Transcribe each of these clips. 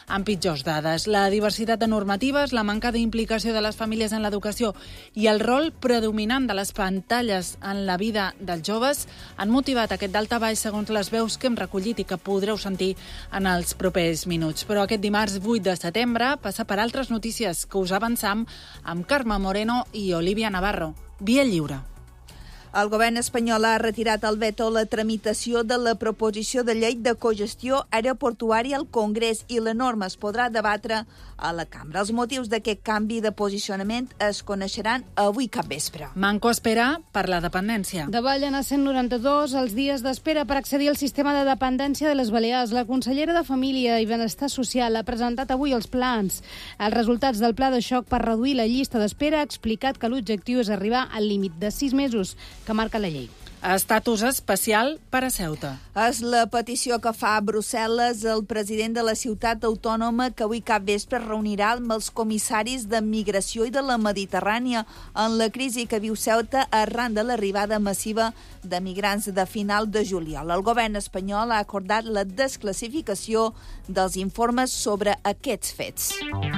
amb pitjors dades. La diversitat de normatives, la manca d'implicació de les famílies en l'educació i el rol predominant de les pantalles en la vida dels joves han motivat aquest daltabaix segons les veus que hem recollit i que podreu sentir en els propers minuts. Però aquest dimarts 8 de setembre passa per altres notícies que us avançam amb Carme Moreno i Olivia Navarro. Via lliure. El govern espanyol ha retirat el veto a la tramitació de la proposició de llei de cogestió aeroportuària al Congrés i la norma es podrà debatre a la cambra. Els motius d'aquest canvi de posicionament es coneixeran avui capvespre. Manco espera per la dependència. Davallen a 192 els dies d'espera per accedir al sistema de dependència de les Balears. La consellera de Família i Benestar Social ha presentat avui els plans. Els resultats del pla de xoc per reduir la llista d'espera ha explicat que l'objectiu és arribar al límit de 6 mesos que marca la llei. Estatus especial per a Ceuta. És la petició que fa a Brussel·les el president de la ciutat autònoma que avui capvespre reunirà amb els comissaris de migració i de la Mediterrània en la crisi que viu Ceuta arran de l'arribada massiva de migrants de final de juliol. El govern espanyol ha acordat la desclassificació dels informes sobre aquests fets.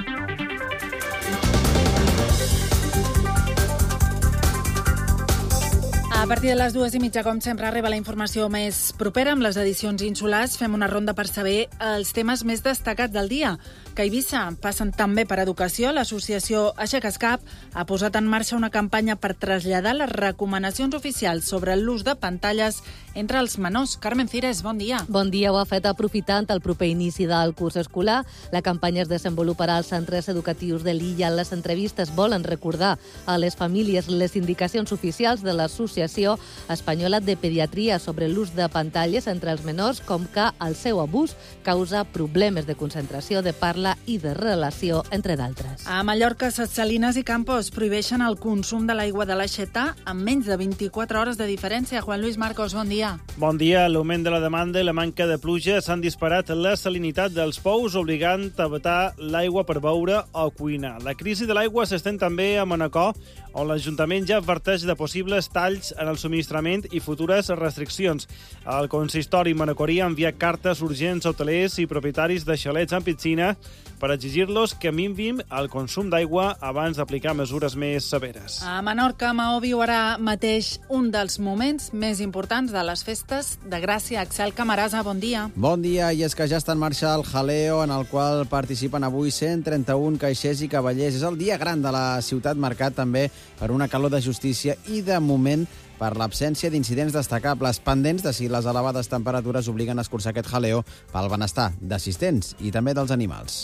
A partir de les 2:30, com sempre, arriba la informació més propera amb les edicions insulars. Fem una ronda per saber els temes més destacats del dia. Que a Eivissa passen també per educació. L'associació Aixeques Cap ha posat en marxa una campanya per traslladar les recomanacions oficials sobre l'ús de pantalles entre els menors. Carmen Cires, bon dia. Bon dia, ho ha fet aprofitant el proper inici del curs escolar. La campanya es desenvoluparà als centres educatius de l'illa. Les entrevistes volen recordar a les famílies les indicacions oficials de l'Associació Espanyola de Pediatria sobre l'ús de pantalles entre els menors, com que el seu abús causa problemes de concentració, de parla i de relació, entre d'altres. A Mallorca, Ses Salines i Campos prohibeixen el consum de l'aigua de l'aixeta amb menys de 24 hores de diferència. Juan Luis Marcos, bon dia. Bon dia. L'augment de la demanda i la manca de pluja s'han disparat la salinitat dels pous, obligant a vetar l'aigua per beure o cuinar. La crisi de l'aigua s'estén també a Manacor, on l'Ajuntament ja adverteix de possibles talls en el subministrament i futures restriccions. El consistori manacorí ha enviat cartes urgents a hotelers i propietaris de xalets amb piscina per exigir-los que minvin el consum d'aigua abans d'aplicar mesures més severes. A Menorca, Maó viurà mateix un dels moments més importants de les festes de Gràcia. Axel Camarasa, bon dia. Bon dia, i és que ja està en marxa el jaleo, en el qual participen avui 131 caixers i cavallers. És el dia gran de la ciutat, marcat també per una calor de justícia i, de moment, per l'absència d'incidents destacables, pendents de si les elevades temperatures obliguen a escurçar aquest jaleo pel benestar d'assistents i també dels animals.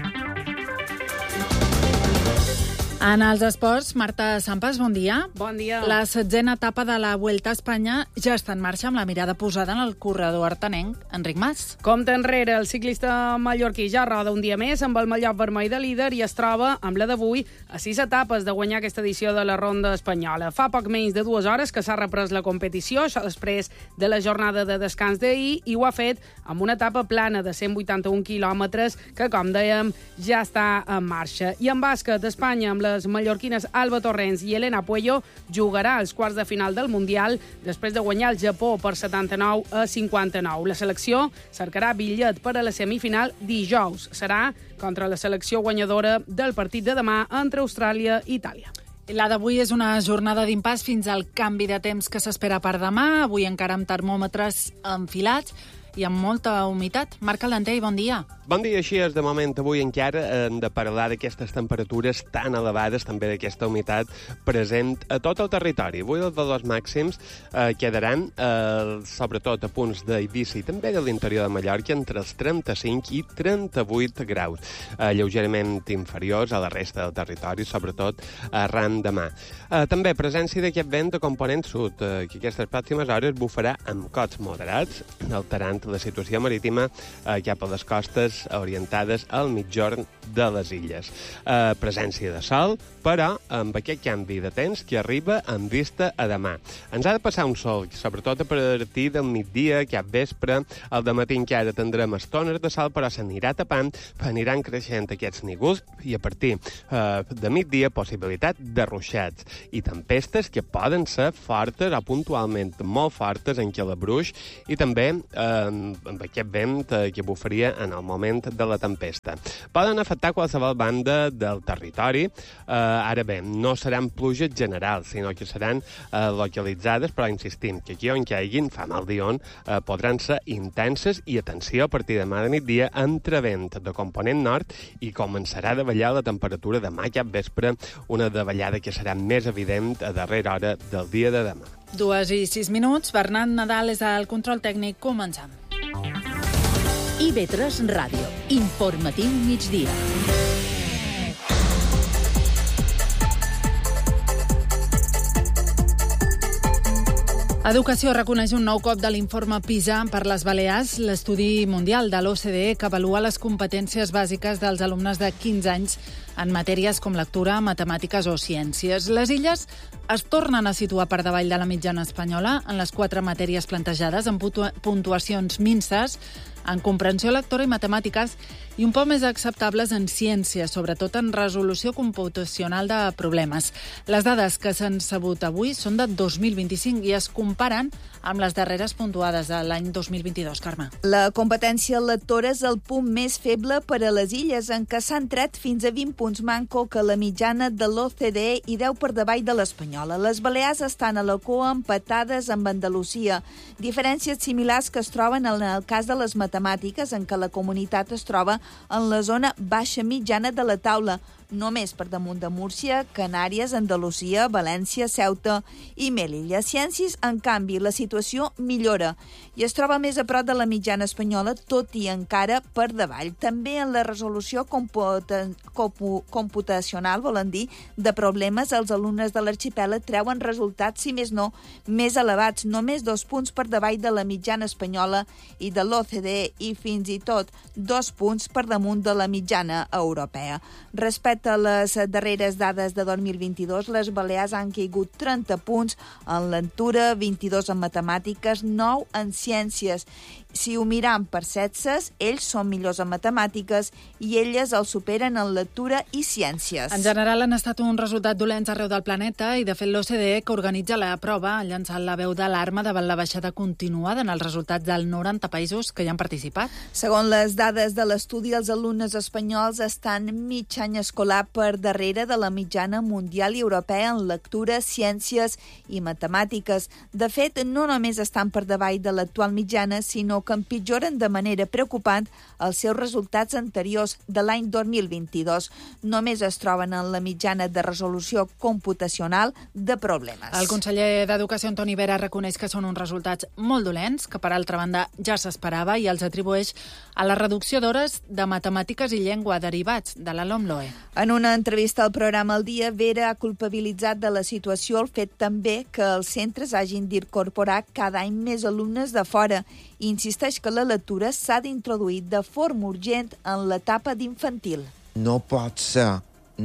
En els esports, Marta Sampas, bon dia. Bon dia. La 7a etapa de la Vuelta a Espanya ja està en marxa amb la mirada posada en el corredor artanenc, Enric Mas. Compte enrere, el ciclista mallorquí ja roda un dia més amb el mallot vermell de líder i es troba, amb la d'avui, a 6 etapes de guanyar aquesta edició de la Ronda Espanyola. Fa poc menys de 2 hores que s'ha reprès la competició, això després de la jornada de descans d'ahir, i ho ha fet amb una etapa plana de 181 quilòmetres que, com dèiem, ja està en marxa. I en bàsquet, Espanya, amb les mallorquines Alba Torrents i Elena Puello, jugarà als quarts de final del Mundial després de guanyar el Japó per 79-59. La selecció cercarà bitllet per a la semifinal dijous. Serà contra la selecció guanyadora del partit de demà entre Austràlia i Itàlia. La d'avui és una jornada d'impàs fins al canvi de temps que s'espera per demà. Avui encara amb termòmetres enfilats i amb molta humitat. Marc Calentei, bon dia. Bon dia, així és. De moment, avui encara hem de parlar d'aquestes temperatures tan elevades, també d'aquesta humitat present a tot el territori. Avui els valors màxims quedaran, sobretot a punts d'Eivissa i també de l'interior de Mallorca, entre els 35 i 38 graus, lleugerament inferiors a la resta del territori, sobretot arran demà. També presència d'aquest vent de component sud, que aquestes pròximes hores bufarà amb cots moderats, alterant la situació marítima cap a les costes orientades al migjorn de les illes. Presència de sol, però amb aquest canvi de temps que arriba amb vista a demà. Ens ha de passar un sol, sobretot a partir del migdia, cap vespre. Al dematí encara tindrem estones de sol, però s'anirà tapant, aniran creixent aquests nígols i a partir de migdia possibilitat de ruixats i tempestes que poden ser fortes o puntualment molt fortes en Calabruix i també amb aquest vent que bufaria en el moment de la tempesta. Poden afectar qualsevol banda del territori. Ara bé, no seran pluges generals, sinó que seran localitzades, però insistim que aquí on caiguin, fa mal dir on, podran ser intenses i, atenció, a partir de demà de migdia, entre vent de component nord i començarà a davallar la temperatura demà cap vespre, una davallada que serà més evident a darrera hora del dia de demà. 2:06. Bernat Nadal és al control tècnic. Comencem. IB3 Ràdio. Informatiu migdia. Educació reconeix un nou cop de l'informe PISA per les Balears, l'estudi mundial de l'OCDE que avalua les competències bàsiques dels alumnes de 15 anys en matèries com lectura, matemàtiques o ciències. Les illes es tornen a situar per davall de la mitjana espanyola en les 4 matèries plantejades, amb puntuacions minses en comprensió lectora i matemàtiques i un poc més acceptables en ciències, sobretot en resolució computacional de problemes. Les dades que s'han sabut avui són de 2025 i es comparen amb les darreres puntuades de l'any 2022, Carme. La competència lectora és el punt més feble per a les illes, en què s'han tret fins a 20 punts manco que la mitjana de l'OCDE i 10 per davall de l'espanyola. Les Balears estan a la cua empatades amb Andalusia. Diferències similars que es troben en el cas de les matemàtiques, en què la comunitat es troba en la zona baixa mitjana de la taula, només per damunt de Múrcia, Canàries, Andalusia, València, Ceuta i Melilla. Ciències, en canvi, la situació millora i es troba més a prop de la mitjana espanyola, tot i encara per davall. També en la resolució computacional, volen dir, de problemes, els alumnes de l'arxipèlag treuen resultats, si més no, més elevats, només 2 punts per davall de la mitjana espanyola i de l'OCDE i fins i tot 2 punts per damunt de la mitjana europea. Respecte a les darreres dades de 2022, les Balears han caigut 30 punts en lectura, 22 en matemàtiques, 9 en ciències. Si ho miram per sexes, ells són millors en matemàtiques i elles els superen en lectura i ciències. En general han estat un resultat dolents arreu del planeta i, de fet, l'OCDE, que organitza la prova, ha llançat la veu d'alarma davant la baixada continuada en els resultats dels 90 països que hi han participat. Segons les dades de l'estudi, els alumnes espanyols estan mig any escolar per darrere de la mitjana mundial i europea en lectura, ciències i matemàtiques. De fet, no només estan per davall de l'actual mitjana, sinó que empitjoren de manera preocupant els seus resultats anteriors de l'any 2022. Només es troben en la mitjana de resolució computacional de problemes. El conseller d'Educació, Antoni Vera, reconeix que són uns resultats molt dolents, que per altra banda ja s'esperava, i els atribueix a la reducció d'hores de matemàtiques i llengua derivats de la LOMLOE. En una entrevista al programa El Dia, Vera ha culpabilitzat de la situació el fet també que els centres hagin d'incorporar cada any més alumnes de fora i insisteix que la lectura s'ha d'introduir de forma urgent en l'etapa d'infantil. No pot ser,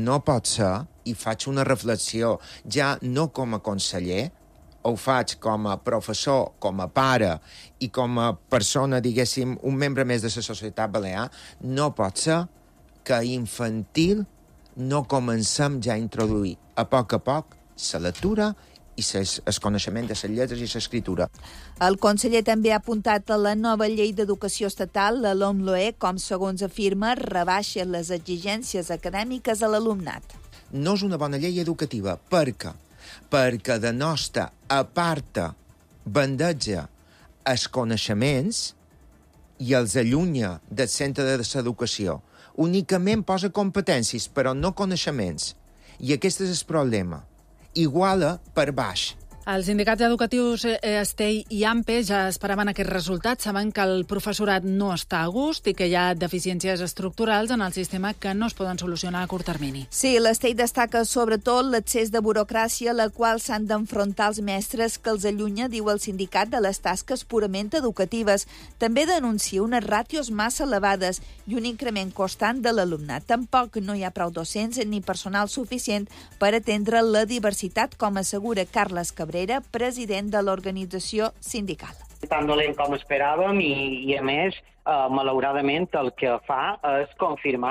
i faig una reflexió, ja no com a conseller, ho faig com a professor, com a pare i com a persona, diguéssim, un membre més de la societat balear, no pot ser que infantil no comencem ja a introduir a poc la lectura i el coneixement de les lletres i l'escriptura. El conseller també ha apuntat a la nova llei d'educació estatal, la LOMLOE, com segons afirma, rebaixa les exigències acadèmiques a l'alumnat. No és una bona llei educativa. Per què? Perquè de nostra aparta, bandeja els coneixements i els allunya del centre de l'educació. Únicament posa competències, però no coneixements. I aquest és el problema. Iguala per baix. Els sindicats educatius Estell i AMPE ja esperaven aquest resultat. Saben que el professorat no està a gust i que hi ha deficiències estructurals en el sistema que no es poden solucionar a curt termini. Sí, l'Estell destaca sobretot l'excés de burocràcia a la qual s'han d'enfrontar els mestres, que els allunya, diu el sindicat, de les tasques purament educatives. També denuncia unes ràtios massa elevades i un increment constant de l'alumnat. Tampoc no hi ha prou docents ni personal suficient per atendre la diversitat, com assegura Carles Cabrera, president de l'organització sindical. Tan dolent com esperàvem i a més, malauradament, el que fa és confirmar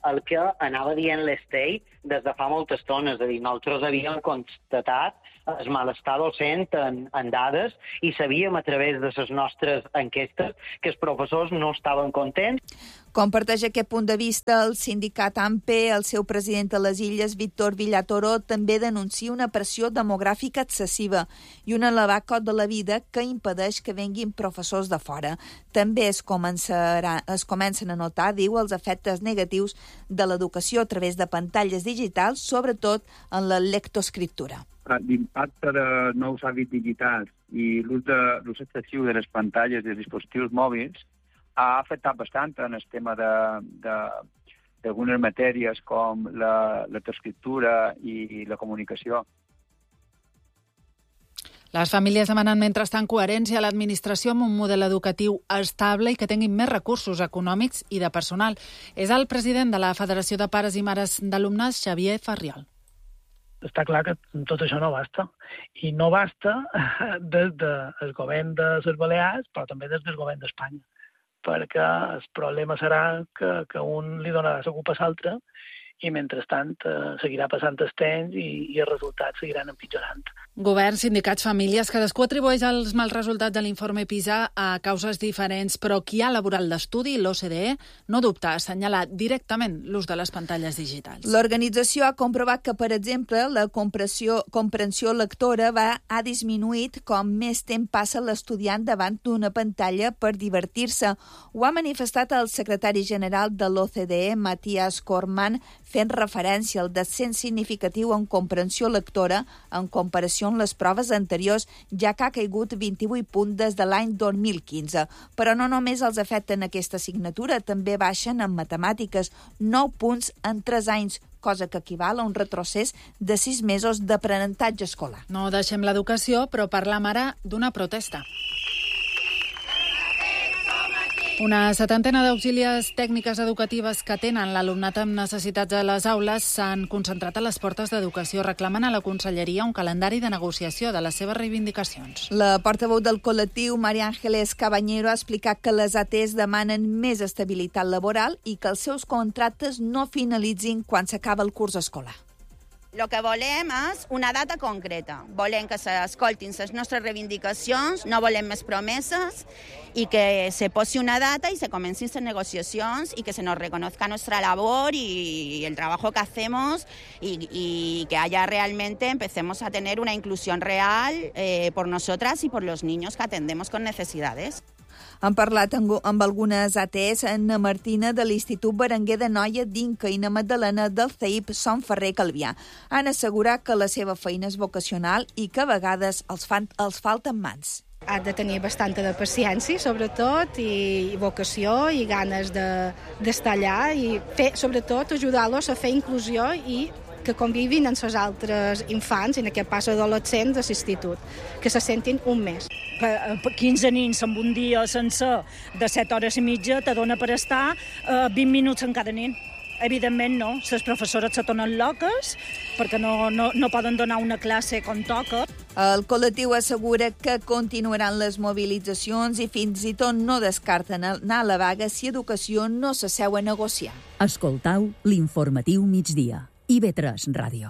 el que anava dient l'Estei des de fa molta estona. És a dir, nosaltres havíem constatat el malestar docent en dades i sabíem a través de les nostres enquestes que els professors no estaven contents. Comparteix aquest punt de vista el sindicat AMPE. El seu president a les Illes, Víctor Villatoró, també denuncia una pressió demogràfica excessiva i un elevat cost de la vida que impedeix que venguin professors de fora. També es comencen a notar, diu, els efectes negatius de l'educació a través de pantalles digitals, sobretot en la lectoescriptura. L'impacte de nous hàbits digitals i l'ús excessiu de les pantalles i dels dispositius mòbils ha afectat bastant en el tema d'algunes matèries com la lectoescriptura i la comunicació. Les famílies demanen, mentrestant, coherència a l'administració amb un model educatiu estable i que tinguin més recursos econòmics i de personal. És el president de la Federació de Pares i Mares d'Alumnes, Xavier Farriol. Està clar que tot això no basta. I no basta des del govern de les Balears, però també des del govern d'Espanya. Perquè el problema serà que un li donarà l'ocupa a l'altre i, mentrestant, seguirà passant el temps i els resultats seguiran empitjorant. Govern, sindicats, famílies, cadascú atribueix els mals resultats de l'informe PISA a causes diferents, però qui ha elaborat l'estudi, l'OCDE, no dubta a assenyalar directament l'ús de les pantalles digitals. L'organització ha comprovat que, per exemple, la comprensió lectora ha disminuït com més temps passa l'estudiant davant d'una pantalla per divertir-se. Ho ha manifestat el secretari general de l'OCDE, Matthias Cormann, fent referència al descens significatiu en comprensió lectora en comparació amb les proves anteriors, ja que ha caigut 28 punts des de l'any 2015. Però no només els afecten aquesta assignatura, també baixen en matemàtiques, 9 punts en 3 anys, cosa que equival a un retrocés de 6 mesos d'aprenentatge escolar. No deixem l'educació, però parlam ara d'una protesta. Una setantena d'auxiliars tècniques educatives que tenen l'alumnat amb necessitats a les aules s'han concentrat a les portes d'educació, reclamant a la Conselleria un calendari de negociació de les seves reivindicacions. La portaveu del col·lectiu, María Ángeles Cabañero, ha explicat que les ATs demanen més estabilitat laboral i que els seus contractes no finalitzin quan s'acaba el curs escolar. El que volem és una data concreta. Volem que s'escoltin les nostres reivindicacions, no volem més promeses i que se posi una data y se comiencen las negociaciones y que se nos reconozca nuestra labor y el trabajo que hacemos y que haya realmente, empecemos a tener una inclusión real por nosotras y por los niños que atendemos con necesidades. Han parlat amb algunes ATs, Anna Martina de l'Institut Berenguer de Noia d'Inca i na Magdalena del CEIP Son Ferrer Calvià. Han assegurat que la seva feina és vocacional i que a vegades els falten mans. Has de tenir bastanta de paciència, sobretot, i vocació i ganes d'estar allà i fer, sobretot, ajudar-los a fer inclusió i que convivin amb els altres infants, en aquest cas adolescents de l'institut, que se sentin un mes. 15 nins en un dia sense de 7 hores i mitja te dona per estar 20 minuts en cada nin. Evidentment no, les professores se tornen loques perquè no poden donar una classe com toca. El col·lectiu assegura que continuaran les mobilitzacions i fins i tot no descarten anar a la vaga si Educació no s'asseu a negociar. Escoltau l'informatiu migdia. IB3 Ràdio.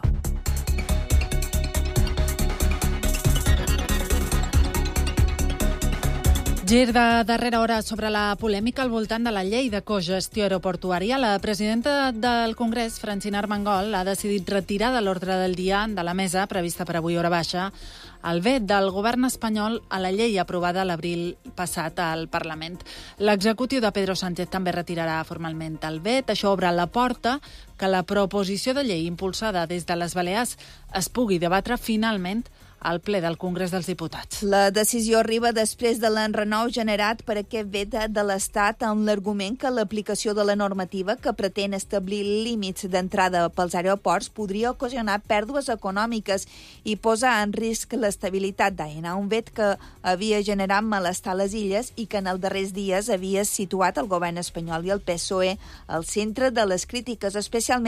Gir de darrera hora sobre la polèmica al voltant de la llei de cogestió aeroportuària. La presidenta del Congrés, Francina Armengol, ha decidit retirar de l'ordre del dia de la mesa, prevista per avui hora baixa, el vet del govern espanyol a la llei aprovada l'abril passat al Parlament. L'executiu de Pedro Sánchez també retirarà formalment el vet. Això obre la porta que la proposició de llei impulsada des de les Balears es pugui debatre finalment al ple del Congrés dels Diputats. La decisió arriba després de l'enrenou generat per aquest vet de l'Estat amb l'argument que l'aplicació de la normativa que pretén establir límits d'entrada pels aeroports podria ocasionar pèrdues econòmiques i posar en risc l'estabilitat d'AENA, un vet que havia generat malestar a les illes i que en els darrers dies havia situat el govern espanyol i el PSOE al centre de les crítiques, especialment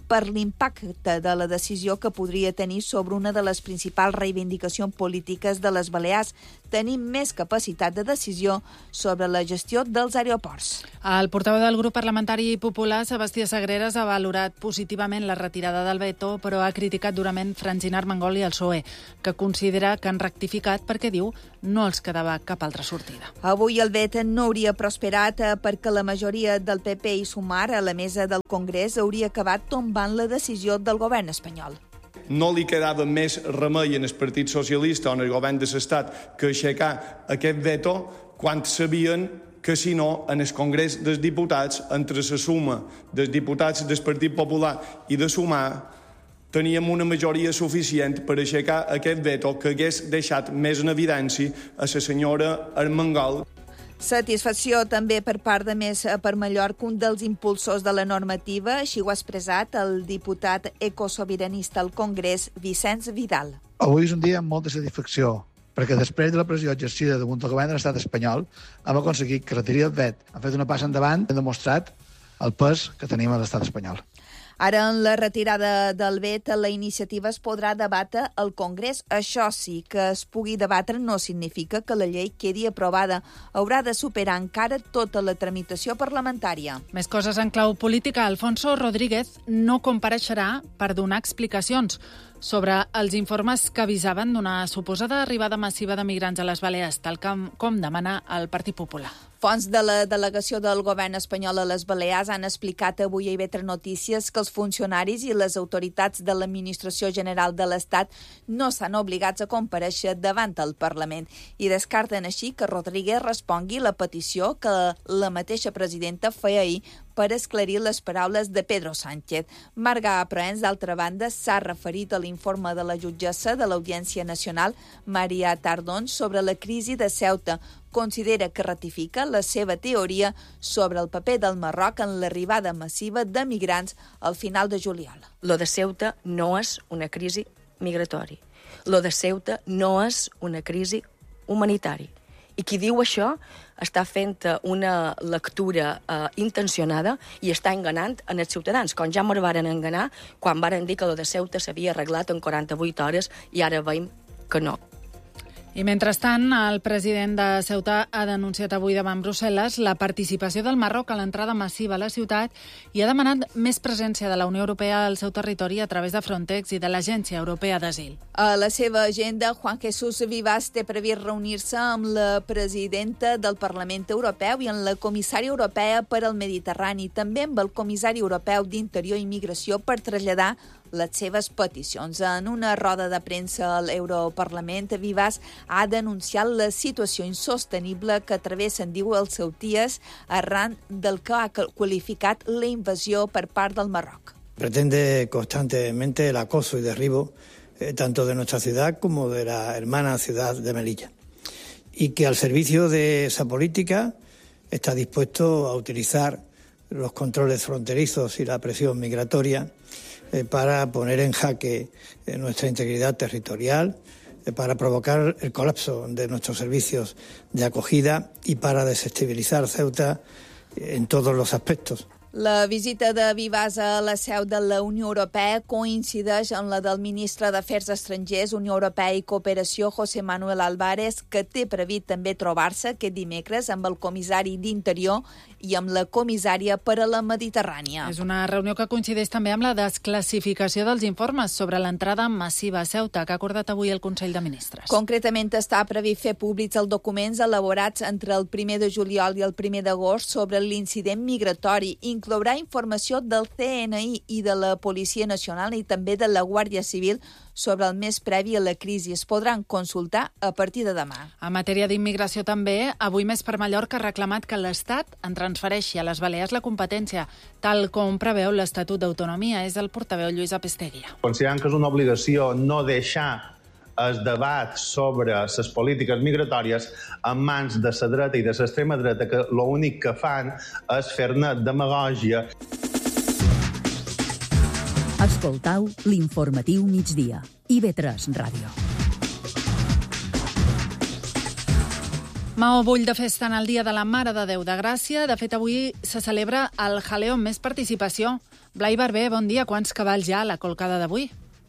per l'impacte de la decisió que podria tenir sobre una de les principals reivindicacions polítiques de les Balears, tenir més capacitat de decisió sobre la gestió dels aeroports. El portaveu del grup parlamentari popular, Sebastià Sagreras, ha valorat positivament la retirada del veto, però ha criticat durament Francina Armengol i el PSOE, que considera que han rectificat perquè, diu, no els quedava cap altra sortida. Avui el veto no hauria prosperat perquè la majoria del PP i Sumar a la mesa del Congrés hauria acabat tombant la decisió del govern espanyol. No li quedava més remei en el Partit Socialista o en el govern de l'Estat que aixecar aquest veto quan sabien que, si no, en el Congrés dels Diputats, entre la suma dels diputats del Partit Popular i de Sumar, teníem una majoria suficient per aixecar aquest veto que hagués deixat més en evidència a la senyora Armengol. Satisfacció també per part de Més per Mallorca, un dels impulsors de la normativa, així ho ha expressat el diputat ecosobiranista al Congrés, Vicenç Vidal. Avui és un dia amb molta satisfacció, perquè després de la pressió exercida damunt del govern de l'estat espanyol hem aconseguit que retiri el vet. Hem fet una passa endavant i hem demostrat el pes que tenim a l'estat espanyol. Ara, en la retirada del vet, la iniciativa es podrà debatre al Congrés. Això sí, que es pugui debatre no significa que la llei quedi aprovada. Haurà de superar encara tota la tramitació parlamentària. Més coses en clau política. Alfonso Rodríguez no compareixerà per donar explicacions sobre els informes que avisaven d'una suposada arribada massiva de migrants a les Balears, tal com demana el Partit Popular. Fonts de la delegació del govern espanyol a les Balears han explicat avui a IB3 Notícies que els funcionaris i les autoritats de l'Administració General de l'Estat no s'han obligats a comparèixer davant el Parlament i descarten així que Rodríguez respongui la petició que la mateixa presidenta feia ahir per esclarir les paraules de Pedro Sánchez. Marga Proens, d'altra banda, s'ha referit a l'informe de la jutgessa de l'Audiència Nacional, Maria Tardón, sobre la crisi de Ceuta. Considera que ratifica la seva teoria sobre el paper del Marroc en l'arribada massiva de migrants al final de juliol. Lo de Ceuta no és una crisi migratòria. Lo de Ceuta no és una crisi humanitària. I qui diu això està fent una lectura intencionada i està enganant en els ciutadans, com ja ens varen enganar quan varen dir que lo de Ceuta s'havia arreglat en 48 hores i ara veiem que no. I mentrestant, el president de Ceuta ha denunciat avui davant Brussel·les la participació del Marroc a l'entrada massiva a la ciutat i ha demanat més presència de la Unió Europea al seu territori a través de Frontex i de l'Agència Europea d'Asil. A la seva agenda, Juan Jesús Vivas té previst reunir-se amb la presidenta del Parlament Europeu i amb la comissària europea per al Mediterrani, també amb el comissari europeu d'Interior i Migració per traslladar les seves peticions. En una roda de premsa a l'Europarlament, Vivas ha denunciat la situació insostenible que travessen, diu, els ceutíes arran del que ha qualificat la invasió per part del Marroc. Pretende constantemente el acoso y derribo tanto de nuestra ciudad como de la hermana ciudad de Melilla. Y que al servicio de esa política está dispuesto a utilizar los controles fronterizos y la presión migratoria para poner en jaque nuestra integridad territorial, para provocar el colapso de nuestros servicios de acogida y para desestabilizar Ceuta en todos los aspectos. La visita de Vivas a la seu de la Unió Europea coincideix amb la del ministre d'Afers Estrangers, Unió Europea i Cooperació, José Manuel Álvarez, que té previst també trobar-se aquest dimecres amb el comissari d'Interior i amb la comissària per a la Mediterrània. És una reunió que coincideix també amb la desclassificació dels informes sobre l'entrada massiva a Ceuta, que ha acordat avui el Consell de Ministres. Concretament, està previst fer públics els documents elaborats entre el 1 de juliol i el 1 d'agost sobre l'incident migratori. Inclourà informació del CNI i de la Policia Nacional i també de la Guàrdia Civil sobre el mes previ a la crisi. Es podran consultar a partir de demà. En matèria d'immigració també, avui Més per Mallorca ha reclamat que l'Estat en transfereixi a les Balears la competència, tal com preveu l'Estatut d'Autonomia. És el portaveu Lluís Apesteguia. Considerant que és una obligació no deixar el debat sobre les polítiques migratòries en mans de la dreta i de l'extrema dreta, que l'únic que fan és fer-ne demagògia. Escoltau l'informatiu migdia. IB3 Ràdio. Maó bull de festa en el Dia de la Mare de Déu de Gràcia. De fet, avui se celebra el jaleo amb més participació. Blai Barber, bon dia. Quants cavalls hi ha a la colcada d'avui?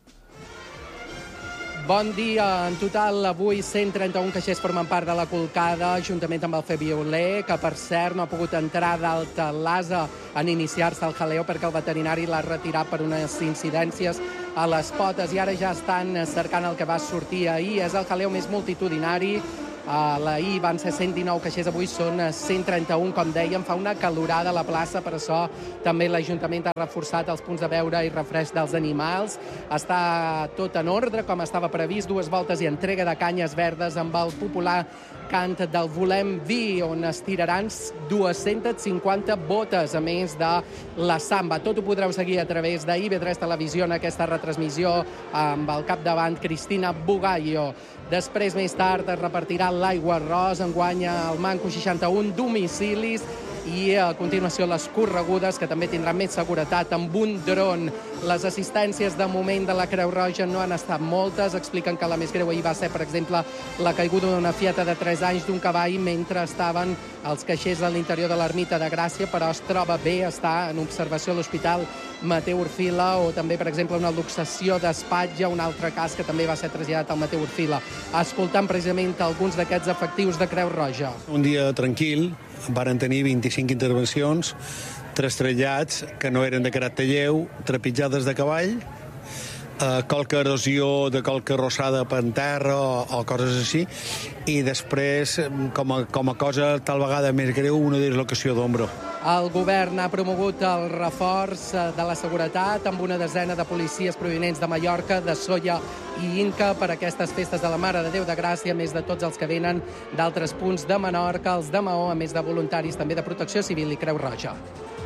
Bon dia. En total, avui 131 caixers formen part de la colcada, juntament amb el Fe Violer, que per cert no ha pogut entrar d'Alta l'Asa en iniciar-se el jaleo perquè el veterinari l'ha retirat per unes incidències a les potes i ara ja estan cercant el que va sortir ahir. És el jaleo més multitudinari. Ahir van ser 119 caixers, avui són 131, com dèiem. Fa una calorada a la plaça, per això també l'Ajuntament ha reforçat els punts de beure i refresc dels animals. Està tot en ordre, com estava previst, 2 voltes i entrega de canyes verdes amb el popular cant del Volem Vi, on es tiraran 250 botes, a més de la samba. Tot ho podreu seguir a través d'IV3 Televisió en aquesta retransmissió amb el capdavant Cristina Bugallo. Després, més tard, es repartirà l'aigua arròs, enguany el Manco 61 domicilis i a continuació les corregudes, que també tindran més seguretat amb un dron. Les assistències de moment de la Creu Roja no han estat moltes. Expliquen que la més greu ahir va ser, per exemple, la caiguda d'una fieta de 3 anys d'un cavall mentre estaven els caixers a l'interior de l'ermita de Gràcia, però es troba bé, està en observació a l'Hospital Mateu Orfila, o també, per exemple, una luxació d'espatlla, un altre cas que també va ser traslladat al Mateu Orfila. Escoltant precisament alguns d'aquests efectius de Creu Roja. Un dia tranquil, varen tenir 25 intervencions, 3 trasllats que no eren de caràcter lleu, trepitjades de cavall, qualque erosió de qualque rossada per terra o coses així, i després, com a cosa tal vegada més greu, una dislocació d'ombro. El govern ha promogut el reforç de la seguretat amb una desena de policies provinents de Mallorca, de Sóller i Inca per aquestes festes de la Mare de Déu de Gràcia, a més de tots els que venen d'altres punts de Menorca, els de Maó, a més de voluntaris també de Protecció Civil i Creu Roja.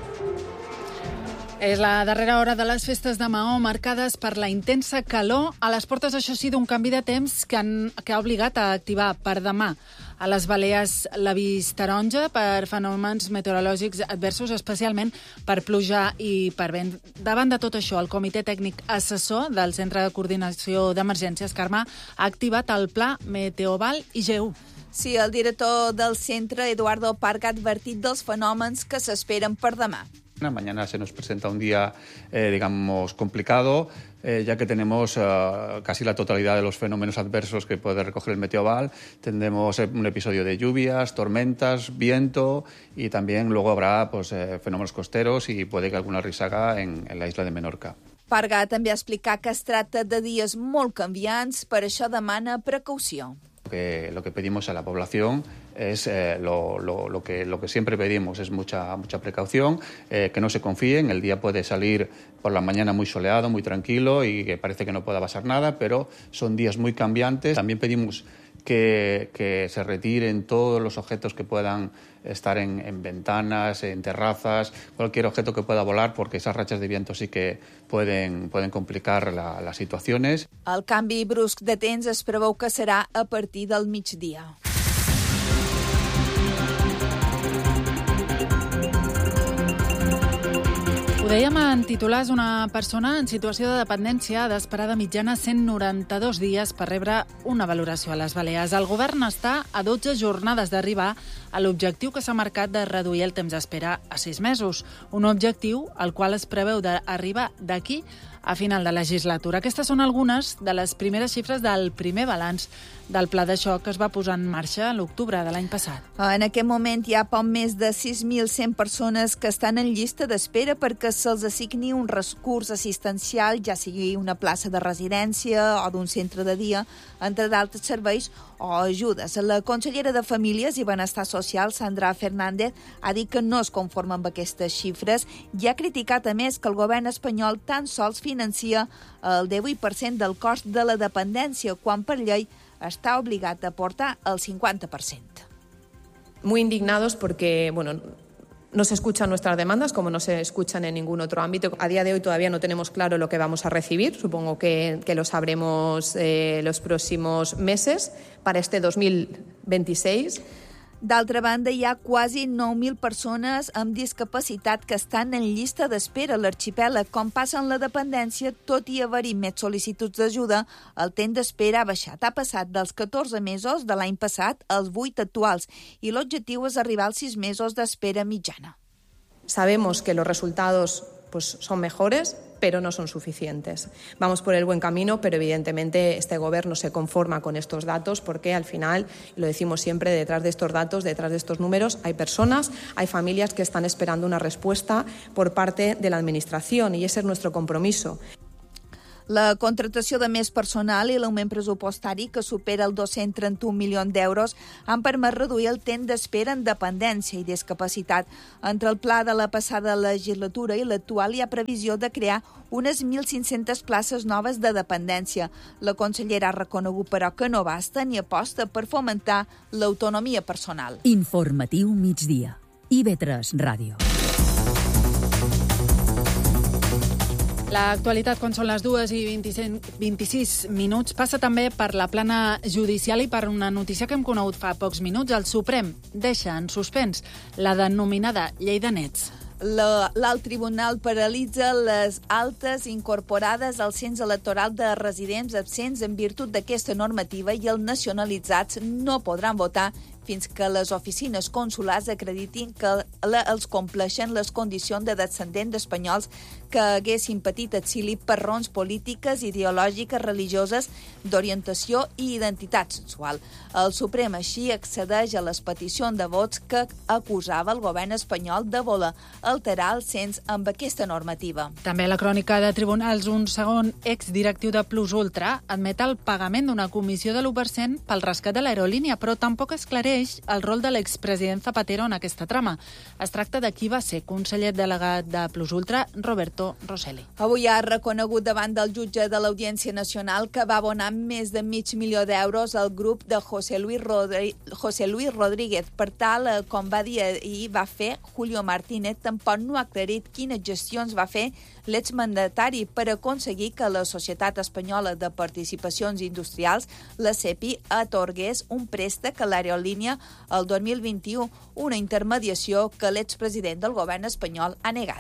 És la darrera hora de les festes de Maó, marcades per la intensa calor, a les portes, això sí, d'un canvi de temps que ha obligat a activar per demà a les Balears l'avís taronja per fenòmens meteorològics adversos, especialment per pluja i per vent. Davant de tot això, el Comitè Tècnic Assessor del Centre de Coordinació d'Emergències, Carme, ha activat el Pla Meteoval IGU. Sí, el director del centre, Eduardo Parga, ha advertit dels fenòmens que s'esperen per demà. Mañana se nos presenta un día, digamos, complicado, ya que tenemos casi la totalidad de los fenómenos adversos que puede recoger el Meteoval. Tendremos un episodio de lluvias, tormentas, viento y también luego habrá fenómenos costeros y puede que alguna risaga en la isla de Menorca. Parga també ha explicat que es tracta de dies molt canviants, per això demana precaució. Lo que pedimos a la población es lo que siempre pedimos, es mucha precaución, que no se confíen. El día puede salir por la mañana muy soleado, muy tranquilo y que parece que no pueda pasar nada, pero son días muy cambiantes. También pedimos que se retiren todos los objetos que puedan estar en ventanas, en terrazas, cualquier objeto que pueda volar, porque esas rachas de viento sí que pueden complicar las situaciones. El canvi brusc de temps es preveu que serà a partir del migdia. Ho dèiem en titulars, una persona en situació de dependència ha d'esperar de mitjana 192 dies per rebre una valoració a les Balears. El govern està a 12 jornades d'arribar a l'objectiu que s'ha marcat de reduir el temps d'espera a 6 mesos. Un objectiu al qual es preveu d'arribar d'aquí a final de legislatura. Aquestes són algunes de les primeres xifres del primer balanç del pla de xoc que es va posar en marxa a l'octubre de l'any passat. En aquest moment hi ha poc més de 6.100 persones que estan en llista d'espera perquè se'ls assigni un recurs assistencial, ja sigui una plaça de residència o d'un centre de dia, entre d'altres serveis o ajudes. La consellera de Famílies i Benestar Social, Sandra Fernández, ha dit que no es conforma amb aquestes xifres i ha criticat, a més, que el govern espanyol tan sols financia el 18% del cost de la dependència, quan per llei està obligat a aportar el 50%. Muy indignados porque, no se escuchan nuestras demandas como no se escuchan en ningún otro ámbito. A día de hoy todavía no tenemos claro lo que vamos a recibir. Supongo que lo sabremos los próximos meses para este 2026. D'altra banda, hi ha quasi 9.000 persones amb discapacitat que estan en llista d'espera a l'arxipèlag. Com passa en la dependència, tot i haver-hi més sol·licituds d'ajuda, el temps d'espera ha baixat. Ha passat dels 14 mesos de l'any passat als 8 actuals i l'objectiu és arribar als 6 mesos d'espera mitjana. Sabemos que los resultados son mejores, pero no son suficientes. Vamos por el buen camino, pero evidentemente este gobierno se conforma con estos datos porque al final, y lo decimos siempre, detrás de estos datos, detrás de estos números, hay personas, hay familias que están esperando una respuesta por parte de la Administración y ese es nuestro compromiso. La contractació de més personal i l'augment pressupostari, que supera els 231 milions d'euros, han permès reduir el temps d'espera en dependència i discapacitat. Entre el pla de la passada legislatura i l'actual hi ha previsió de crear unes 1.500 places noves de dependència. La consellera ha reconegut, però, que no basta ni aposta per fomentar l'autonomia personal. Informatiu migdia. IB3 Ràdio. L'actualitat, quan són les 2:26 minuts, passa també per la plana judicial i per una notícia que hem conegut fa pocs minuts. El Suprem deixa en suspens la denominada llei de nets. L'alt tribunal paralitza les altes incorporades al cens electoral de residents absents en virtut d'aquesta normativa i els nacionalitzats no podran votar fins que les oficines consulars acreditin que els compleixen les condicions de descendents d'espanyols que haguessin patit exili per raons polítiques, ideològiques, religioses, d'orientació i identitat sexual. El Suprem així accedeix a les peticions de vots que acusava el govern espanyol de voler alterar el cens amb aquesta normativa. També a la crònica de tribunals, un segon exdirectiu de Plus Ultra admet el pagament d'una comissió de l'1% pel rescat de l'aerolínia, però tampoc esclareix el rol de l'expresident Zapatero en aquesta trama. Es tracta de qui va ser conseller delegat de Plus Ultra, Roberto Rosselli. Avui ha reconegut davant del jutge de l'Audiència Nacional que va abonar més de $500,000 al grup de José Luis Rodríguez. Per tal, com va dir ahir, va fer Julio Martínez. Tampoc no ha aclarit quines gestions va fer l'exmandatari per aconseguir que la Societat Espanyola de Participacions Industrials, la SEPI, atorgués un préstec a l'aerolínia el 2021, una intermediació que l'expresident del govern espanyol ha negat.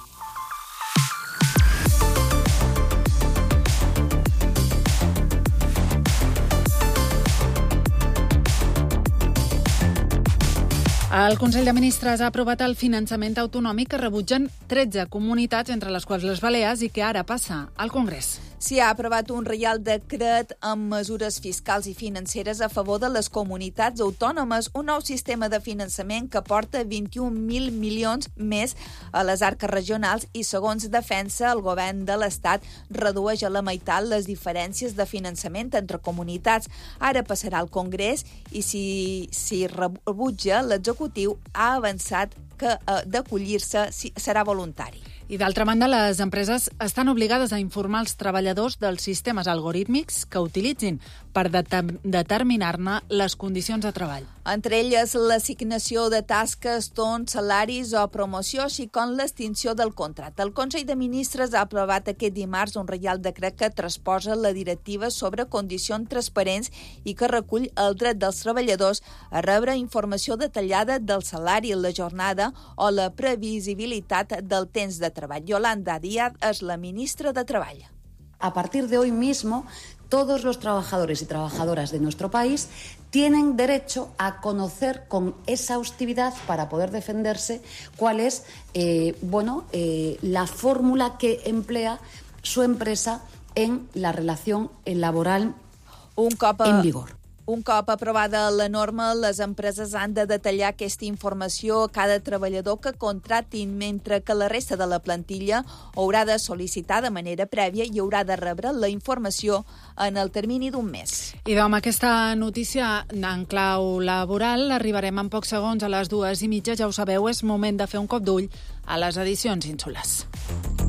El Consell de Ministres ha aprovat el finançament autonòmic que rebutgen 13 comunitats, entre les quals les Balears, i que ara passa al Congrés. S'hi ha aprovat un reial decret amb mesures fiscals i financeres a favor de les comunitats autònomes, un nou sistema de finançament que porta 21.000 milions més a les arques regionals i, segons defensa, el govern de l'Estat redueix a la meitat les diferències de finançament entre comunitats. Ara passarà al Congrés i si rebutja, l'executiu ha avançat que d'acollir-se serà voluntari. I d'altra banda, les empreses estan obligades a informar els treballadors dels sistemes algorítmics que utilitzin per determinar-ne les condicions de treball. Entre elles, l'assignació de tasques, tons, salaris o promoció, així com l'extinció del contracte. El Consell de Ministres ha aprovat aquest dimarts un reial decret que transposa la directiva sobre condicions transparents i que recull el dret dels treballadors a rebre informació detallada del salari, la jornada o la previsibilitat del temps de treball. Yolanda Díaz és la ministra de Treball. A partir de hoy mismo, todos los trabajadores y trabajadoras de nuestro país tienen derecho a conocer con exhaustividad para poder defenderse cuál es la fórmula que emplea su empresa en la relación laboral en vigor. Un cop aprovada la norma, les empreses han de detallar aquesta informació a cada treballador que contractin, mentre que la resta de la plantilla haurà de sol·licitar de manera prèvia i haurà de rebre la informació en el termini d'un mes. I amb aquesta notícia en clau laboral arribarem en pocs segons a les 2:30. Ja ho sabeu, és moment de fer un cop d'ull a les edicions ínsules.